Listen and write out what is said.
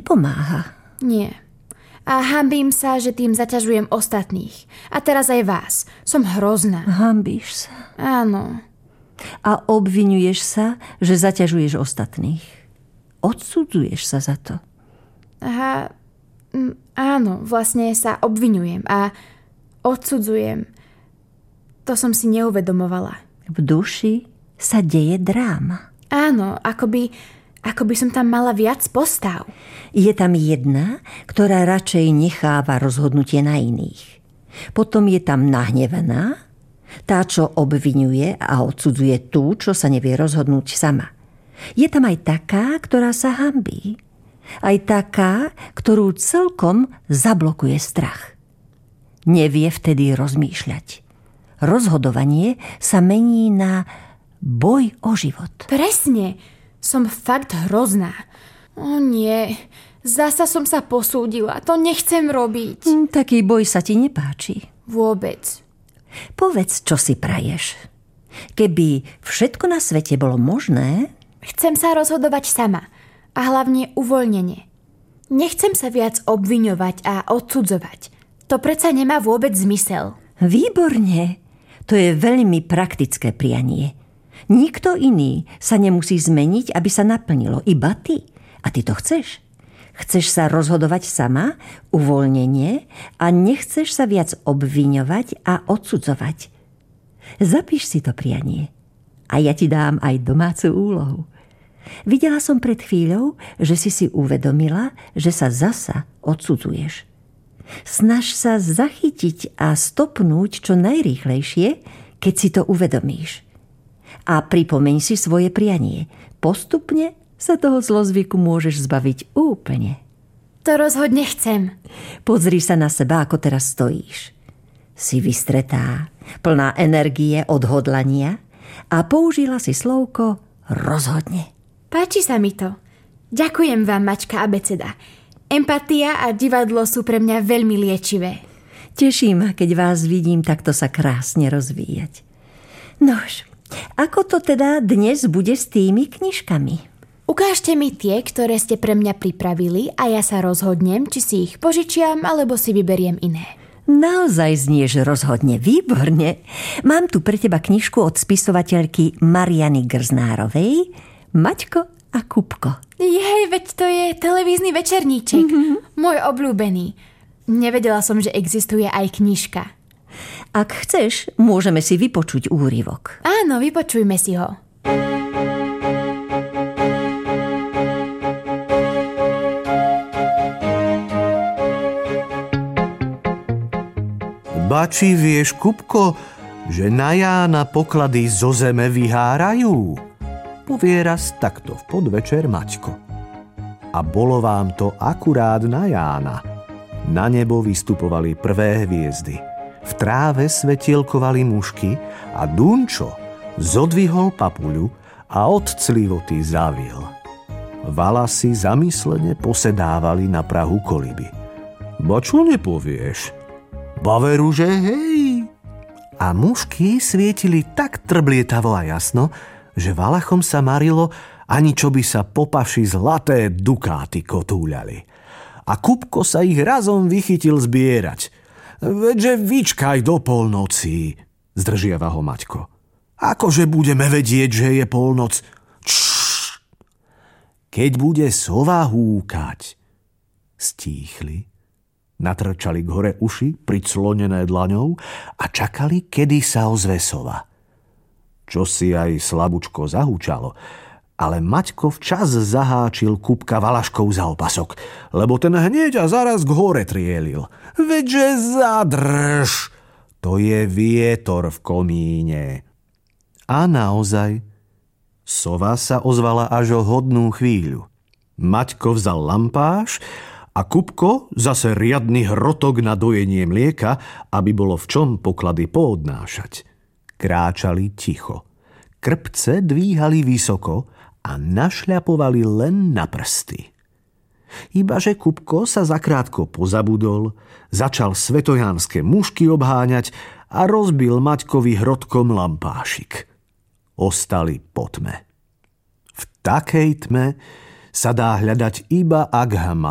nepomáha. Nie. A hanbím sa, že tým zaťažujem ostatných. A teraz aj vás. Som hrozná. Hanbíš sa. Áno. A obviňuješ sa, že zaťažuješ ostatných. Odsudzuješ sa za to. Aha, áno, vlastne sa obviňujem a odsudzujem. To som si neuvedomovala. V duši sa deje dráma. Áno, ako by som tam mala viac postav. Je tam jedna, ktorá radšej necháva rozhodnutie na iných. Potom je tam nahnevaná, tá, čo obviňuje a odsudzuje tú, čo sa nevie rozhodnúť sama. Je tam aj taká, ktorá sa hanbí. Aj taká, ktorú celkom zablokuje strach. Nevie vtedy rozmýšľať. Rozhodovanie sa mení na boj o život. Presne. Som fakt hrozná. O nie, zasa som sa posúdila. To nechcem robiť. Taký boj sa ti nepáči. Vôbec. Povedz, čo si praješ. Keby všetko na svete bolo možné... Chcem sa rozhodovať sama. A hlavne uvoľnenie. Nechcem sa viac obviňovať a odsudzovať. To predsa nemá vôbec zmysel. Výborne. To je veľmi praktické prianie. Nikto iný sa nemusí zmeniť, aby sa naplnilo. Iba ty. A ty to chceš. Chceš sa rozhodovať sama, uvoľnenie a nechceš sa viac obviňovať a odsudzovať. Zapíš si to prianie. A ja ti dám aj domácu úlohu. Videla som pred chvíľou, že si uvedomila, že sa zasa odsudzuješ. Snaž sa zachytiť a stopnúť čo najrýchlejšie, keď si to uvedomíš. A pripomeň si svoje prianie. Postupne sa toho zlozvyku môžeš zbaviť úplne. To rozhodne chcem. Pozri sa na seba, ako teraz stojíš. Si vystretá, plná energie, odhodlania a použila si slovko rozhodne. Páči sa mi to. Ďakujem vám, Mačka abeceda. Empatia a divadlo sú pre mňa veľmi liečivé. Teší ma, keď vás vidím takto sa krásne rozvíjať. Nož, ako to teda dnes bude s tými knižkami? Ukážte mi tie, ktoré ste pre mňa pripravili a ja sa rozhodnem, či si ich požičiam, alebo si vyberiem iné. Naozaj znieš rozhodne výborne. Mám tu pre teba knižku od spisovateľky Mariany Grznárovej Maťko a Kupko. Jej, veď to je televízny večerníček. Môj obľúbený. Nevedela som, že existuje aj knižka. Ak chceš, môžeme si vypočuť úryvok. Áno, vypočujme si ho. Bači, vieš, Kupko, že na Jána poklady zo zeme vyhárajú? Povie raz takto v podvečer Maťko. A bolo vám to akurát na Jána. Na nebo vystupovali prvé hviezdy. V tráve svetielkovali mušky a Dunčo zodvihol papuľu a od clivoty zaviel. Valasy zamyslene posedávali na prahu koliby. Ba čo nepovieš? Baveru, že hej. A mušky svietili tak trblietavo a jasno, že Valachom sa marilo, ani čo by sa po paši zlaté dukáty kotúľali. A Kupko sa ich razom vychytil zbierať. Veďže vyčkaj do polnoci, zdržiava ho Maťko. Akože budeme vedieť, že je polnoc? Čšš. Keď bude sova húkať. Stíchli, natrčali k hore uši, priclonené dlaňou a čakali, kedy sa ozve sova. Čo si aj slabúčko zahúčalo, ale Maťko včas zaháčil Kupka Valaškou za opasok, lebo ten hneď a zaraz k hore trielil. Veďže zadrž, to je vietor v komíne. A naozaj, sova sa ozvala až o hodnú chvíľu. Maťko vzal lampáš a Kupko zase riadny hrotok na dojenie mlieka, aby bolo v čom poklady poodnášať. Kráčali ticho. Krpce dvíhali vysoko a našľapovali len na prsty. Ibaže Kupko sa zakrátko pozabudol, začal svetojánske mušky obháňať a rozbil Maťkovi hrotkom lampášik. Ostali po tme. V takej tme sa dá hľadať iba Aghama.